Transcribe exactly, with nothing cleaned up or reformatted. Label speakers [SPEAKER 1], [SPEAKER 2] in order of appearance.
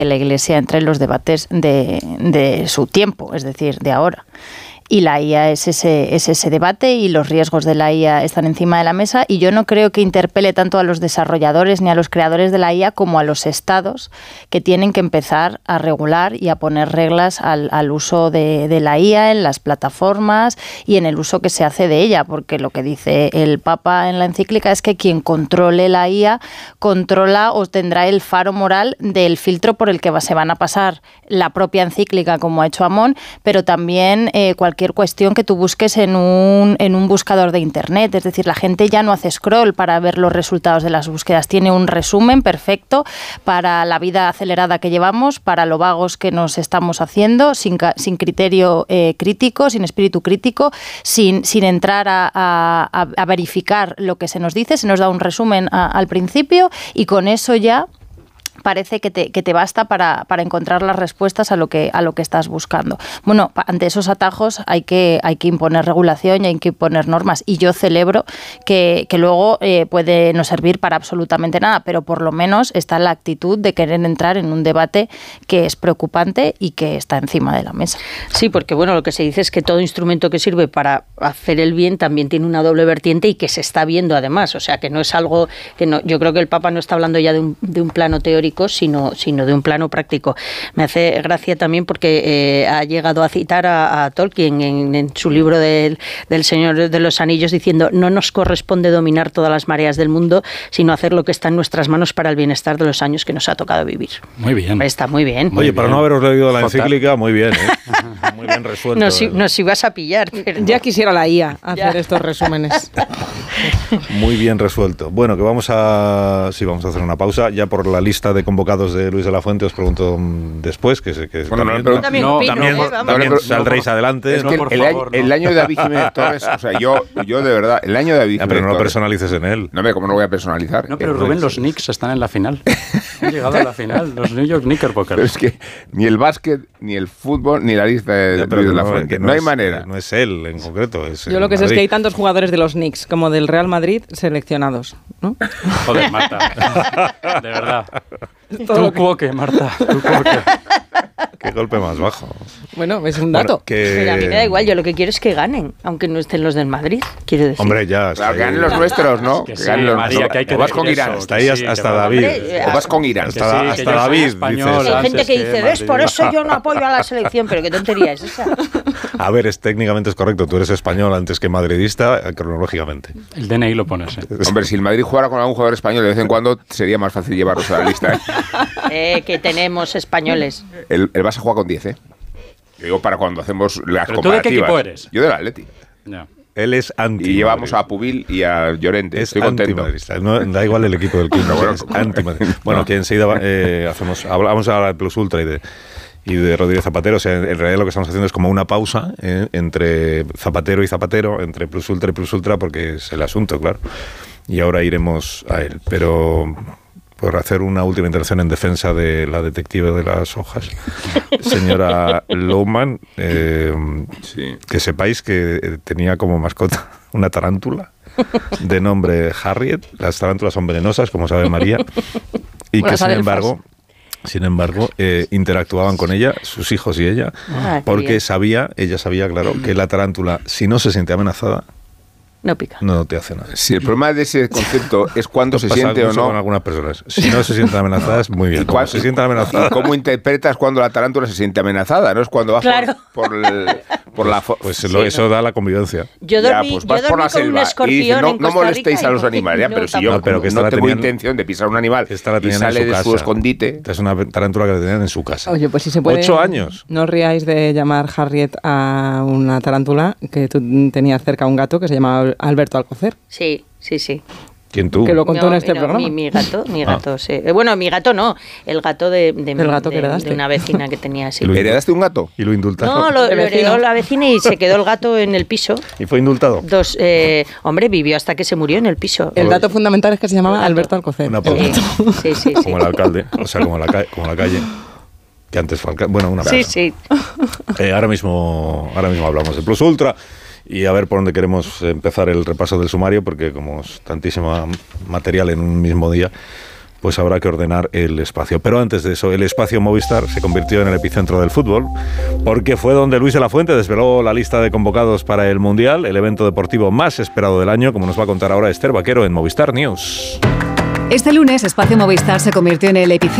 [SPEAKER 1] la Iglesia entra en los debates de, de su tiempo, es decir, de ahora. Y la I A es ese, es ese debate y los riesgos de la I A están encima de la mesa y yo no creo que interpele tanto a los desarrolladores ni a los creadores de la I A como a los estados que tienen que empezar a regular y a poner reglas al, al uso de, de la I A en las plataformas y en el uso que se hace de ella, porque lo que dice el Papa en la encíclica es que quien controle la I A controla o tendrá el faro moral del filtro por el que va, se van a pasar la propia encíclica, como ha hecho Amón, pero también eh, cualquier cuestión que tú busques en un, en un buscador de internet. Es decir, la gente ya no hace scroll para ver los resultados de las búsquedas. Tiene un resumen perfecto para la vida acelerada que llevamos, para lo vagos que nos estamos haciendo, sin, sin criterio eh, crítico, sin espíritu crítico, sin, sin entrar a, a, a verificar lo que se nos dice. Se nos da un resumen a, al principio y con eso ya parece que te, que te basta para, para encontrar las respuestas a lo que a lo que estás buscando. Bueno, ante esos atajos hay que hay que imponer regulación y hay que imponer normas. Y yo celebro que, que luego eh, puede no servir para absolutamente nada, pero por lo menos está la actitud de querer entrar en un debate que es preocupante y que está encima de la mesa.
[SPEAKER 2] Sí, porque bueno, lo que se dice es que todo instrumento que sirve para hacer el bien también tiene una doble vertiente y que se está viendo además. O sea, que no es algo que no. Yo creo que el Papa no está hablando ya de un, de un plano teórico, Sino, sino de un plano práctico. Me hace gracia también porque eh, ha llegado a citar a, a Tolkien en, en su libro del, del Señor de los Anillos diciendo: no nos corresponde dominar todas las mareas del mundo, sino hacer lo que está en nuestras manos para el bienestar de los años que nos ha tocado vivir.
[SPEAKER 3] Muy bien.
[SPEAKER 2] Está muy bien.
[SPEAKER 4] Oye,
[SPEAKER 2] muy
[SPEAKER 4] para
[SPEAKER 2] bien.
[SPEAKER 4] no haberos leído la encíclica, muy bien, ¿eh? Muy bien resuelto.
[SPEAKER 2] Nos, nos ibas a pillar. Pero...
[SPEAKER 5] Ya quisiera la I A hacer
[SPEAKER 2] ya.
[SPEAKER 5] estos resúmenes.
[SPEAKER 4] Muy bien resuelto. Bueno, que vamos a... Sí, vamos a hacer una pausa. Ya por la lista de convocados de Luis de la Fuente os pregunto después, que, que
[SPEAKER 6] bueno,
[SPEAKER 4] también,
[SPEAKER 6] no,
[SPEAKER 2] también,
[SPEAKER 4] no,
[SPEAKER 2] opino,
[SPEAKER 4] también,
[SPEAKER 2] ¿eh?
[SPEAKER 4] también
[SPEAKER 6] no,
[SPEAKER 4] saldréis
[SPEAKER 6] no,
[SPEAKER 4] adelante.
[SPEAKER 6] Es
[SPEAKER 4] ¿no?
[SPEAKER 6] que
[SPEAKER 3] por
[SPEAKER 6] el,
[SPEAKER 3] favor,
[SPEAKER 6] el,
[SPEAKER 3] no.
[SPEAKER 6] el año de David Jiménez Torres, o sea, yo, yo de verdad, el año de David
[SPEAKER 4] Ya,
[SPEAKER 6] Jiménez
[SPEAKER 4] pero no lo
[SPEAKER 6] Torres,
[SPEAKER 4] personalices en él.
[SPEAKER 6] no, ¿cómo no voy a personalizar?
[SPEAKER 3] No, pero
[SPEAKER 6] Eh,
[SPEAKER 3] Rubén,
[SPEAKER 6] no,
[SPEAKER 3] los Knicks están en la final. Han llegado a la final, los New York Knickerbockers.
[SPEAKER 6] Pero es que ni el básquet, ni el fútbol, ni la lista de,
[SPEAKER 4] Ya,
[SPEAKER 6] de
[SPEAKER 4] pero
[SPEAKER 6] Luis de la
[SPEAKER 4] no,
[SPEAKER 6] Fuente.
[SPEAKER 4] que
[SPEAKER 6] No, hay
[SPEAKER 4] es,
[SPEAKER 6] manera.
[SPEAKER 4] No es él en concreto. Es
[SPEAKER 5] Yo lo que sé es
[SPEAKER 4] Madrid.
[SPEAKER 5] que hay tantos jugadores de los Knicks como del Real Madrid seleccionados, ¿no?
[SPEAKER 3] Joder, Marta. De verdad.
[SPEAKER 5] Todo
[SPEAKER 3] Tú
[SPEAKER 5] lo que-
[SPEAKER 3] cuoque, Marta. Tú cuoque.
[SPEAKER 4] Qué golpe más bajo.
[SPEAKER 5] Bueno, es un dato.
[SPEAKER 4] Bueno, que...
[SPEAKER 2] Pero a mí me da igual, yo lo que quiero es que ganen, aunque no estén los del Madrid, quiero decir.
[SPEAKER 4] Hombre, ya.
[SPEAKER 6] Claro,
[SPEAKER 4] está
[SPEAKER 6] que
[SPEAKER 4] ahí.
[SPEAKER 6] ganen los nuestros, ¿no?
[SPEAKER 3] Que
[SPEAKER 6] Que
[SPEAKER 3] sí,
[SPEAKER 6] ganen los
[SPEAKER 3] María, que hay que
[SPEAKER 6] o vas con
[SPEAKER 3] decir
[SPEAKER 6] Irán.
[SPEAKER 3] eso.
[SPEAKER 4] Está ahí
[SPEAKER 3] Que
[SPEAKER 4] hasta,
[SPEAKER 3] sí, que
[SPEAKER 4] hasta
[SPEAKER 3] va.
[SPEAKER 4] David.
[SPEAKER 2] Hombre,
[SPEAKER 6] O vas con Irán.
[SPEAKER 4] Hasta,
[SPEAKER 3] Que sí, que
[SPEAKER 4] hasta
[SPEAKER 3] yo soy
[SPEAKER 4] David,
[SPEAKER 3] español,
[SPEAKER 4] dices.
[SPEAKER 2] Hay gente que
[SPEAKER 3] antes
[SPEAKER 2] dice,
[SPEAKER 3] que
[SPEAKER 2] ¿ves? Por
[SPEAKER 3] Madrid.
[SPEAKER 2] eso yo no apoyo a la selección, pero qué tontería es esa.
[SPEAKER 4] A ver, es, técnicamente es correcto. Tú eres español antes que madridista, eh, cronológicamente.
[SPEAKER 3] El D N I lo pones, ¿eh?
[SPEAKER 6] Hombre, si el Madrid jugara con algún jugador español de vez en cuando, sería más fácil llevarlos a la lista. ¿eh?
[SPEAKER 2] Eh, que tenemos españoles.
[SPEAKER 6] El, el Barça juega con diez, ¿eh? Yo digo para cuando hacemos las
[SPEAKER 3] ¿Pero tú de qué
[SPEAKER 6] comparativas.
[SPEAKER 3] equipo eres?
[SPEAKER 6] Yo del Atleti.
[SPEAKER 3] Ya.
[SPEAKER 4] Él es anti.
[SPEAKER 6] Y llevamos a Pubil y a Llorente.
[SPEAKER 4] Es
[SPEAKER 6] Estoy contento.
[SPEAKER 4] antimadridista. No, da igual el equipo del club.
[SPEAKER 6] Pero bueno,
[SPEAKER 4] es antimadridista. Bueno, que enseguida eh, hacemos, hablamos ahora de Plus Ultra y de, y de Rodríguez Zapatero. O sea, en realidad lo que estamos haciendo es como una pausa eh, entre Zapatero y Zapatero, entre Plus Ultra y Plus Ultra, porque es el asunto, claro. Y ahora iremos a él. Pero por hacer una última intervención en defensa de la detective de las hojas, señora Lohmann, eh,
[SPEAKER 6] Sí.
[SPEAKER 4] que sepáis que eh, tenía como mascota una tarántula de nombre Harriet. Las tarántulas son venenosas, como sabe María, y
[SPEAKER 5] Bueno,
[SPEAKER 4] que sin
[SPEAKER 5] sabe el
[SPEAKER 4] embargo, sin embargo, eh, interactuaban con ella, sus hijos y ella,
[SPEAKER 2] Ah, qué
[SPEAKER 4] porque
[SPEAKER 2] bien.
[SPEAKER 4] sabía, ella sabía, claro, que la tarántula, si no se siente amenazada,
[SPEAKER 2] No pica.
[SPEAKER 4] no te hace nada.
[SPEAKER 6] Si el problema de ese concepto es cuándo se
[SPEAKER 4] Pasa
[SPEAKER 6] siente o
[SPEAKER 4] mucho
[SPEAKER 6] no.
[SPEAKER 4] con algunas personas. Si no se sienten amenazadas, muy bien.
[SPEAKER 6] ¿Y
[SPEAKER 4] Como
[SPEAKER 6] cuál-
[SPEAKER 4] se sienten
[SPEAKER 6] y
[SPEAKER 4] amenazadas,
[SPEAKER 6] ¿Cómo interpretas cuando la tarántula se siente amenazada? ¿No es cuando vas
[SPEAKER 2] Claro.
[SPEAKER 6] por, por, el- por la... fo-
[SPEAKER 4] pues lo- eso da la convivencia.
[SPEAKER 2] Yo
[SPEAKER 6] Ya,
[SPEAKER 2] dormí,
[SPEAKER 6] pues
[SPEAKER 2] yo
[SPEAKER 6] vas por
[SPEAKER 2] dormí
[SPEAKER 6] la
[SPEAKER 2] con un
[SPEAKER 6] selva y
[SPEAKER 2] escorpión
[SPEAKER 6] dices, no,
[SPEAKER 2] en
[SPEAKER 6] no
[SPEAKER 2] Costa
[SPEAKER 6] molestéis
[SPEAKER 2] Rica
[SPEAKER 6] a
[SPEAKER 2] y
[SPEAKER 6] los
[SPEAKER 2] no-
[SPEAKER 6] animales, ya,
[SPEAKER 2] no,
[SPEAKER 6] pero si yo
[SPEAKER 2] tampoco.
[SPEAKER 4] No, pero que esta
[SPEAKER 6] no
[SPEAKER 4] la
[SPEAKER 6] tengo
[SPEAKER 4] tenían-
[SPEAKER 6] intención de pisar un animal
[SPEAKER 4] Esta la
[SPEAKER 6] y
[SPEAKER 4] tenían
[SPEAKER 6] sale
[SPEAKER 4] en su
[SPEAKER 6] de
[SPEAKER 4] casa.
[SPEAKER 6] su escondite...
[SPEAKER 4] Esta es una tarántula que la tenían en su casa.
[SPEAKER 5] Oye, pues si se puede...
[SPEAKER 4] Ocho años.
[SPEAKER 5] No os riáis de llamar Harriet a una tarántula, que tú tenías cerca un gato que se llamaba Alberto Alcocer,
[SPEAKER 2] Sí, sí, sí.
[SPEAKER 4] ¿Quién tú?
[SPEAKER 5] que lo contó
[SPEAKER 2] No,
[SPEAKER 5] en este
[SPEAKER 2] no,
[SPEAKER 5] programa.
[SPEAKER 2] Mi, mi gato, mi
[SPEAKER 4] Ah.
[SPEAKER 2] gato, sí. Eh, Bueno, mi gato no, el gato de, de,
[SPEAKER 5] El gato
[SPEAKER 2] de-
[SPEAKER 5] que heredaste.
[SPEAKER 2] de una vecina que tenía así.
[SPEAKER 4] Lo-
[SPEAKER 6] ¿Heredaste un gato?
[SPEAKER 4] Y lo indultaron.
[SPEAKER 2] No, lo,
[SPEAKER 5] De
[SPEAKER 2] lo
[SPEAKER 5] vecino.
[SPEAKER 2] heredó la vecina y se quedó el gato en el piso.
[SPEAKER 4] Y fue indultado.
[SPEAKER 2] Dos, eh, hombre, vivió hasta que se murió en el piso.
[SPEAKER 5] El dato fundamental es que se llamaba
[SPEAKER 2] El gato.
[SPEAKER 5] Alberto Alcocer.
[SPEAKER 4] Una
[SPEAKER 5] El
[SPEAKER 4] pausa.
[SPEAKER 5] gato.
[SPEAKER 2] Sí, sí, sí.
[SPEAKER 4] Como el alcalde, o sea, como la, ca- como la calle, que antes fue alcalde. Bueno, una
[SPEAKER 2] Sí,
[SPEAKER 4] pausa.
[SPEAKER 2] sí.
[SPEAKER 4] Eh, ahora mismo, ahora mismo hablamos de Plus Ultra y a ver por dónde queremos empezar el repaso del sumario, porque como es tantísimo material en un mismo día, pues habrá que ordenar el espacio. Pero antes de eso, el espacio Movistar se convirtió en el epicentro del fútbol, porque fue donde Luis de la Fuente desveló la lista de convocados para el Mundial, el evento deportivo más esperado del año, como nos va a contar ahora Esther Vaquero en Movistar News.
[SPEAKER 7] Este lunes, Espacio Movistar se convirtió en el epicentro